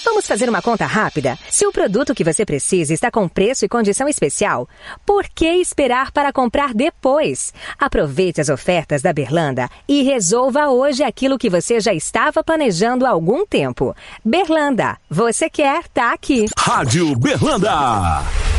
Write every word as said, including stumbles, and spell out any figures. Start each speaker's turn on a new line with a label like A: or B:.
A: Vamos fazer uma conta rápida? Se o produto que você precisa está com preço e condição especial, por que esperar para comprar depois? Aproveite as ofertas da Berlanda e resolva hoje aquilo que você já estava planejando há algum tempo. Berlanda, você quer, tá aqui.
B: Rádio Berlanda.